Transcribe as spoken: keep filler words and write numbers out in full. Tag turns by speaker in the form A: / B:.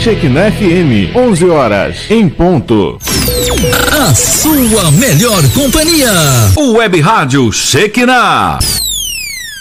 A: Shekinah F M, onze horas, em ponto.
B: A sua melhor companhia.
C: O Web Rádio Shekinah.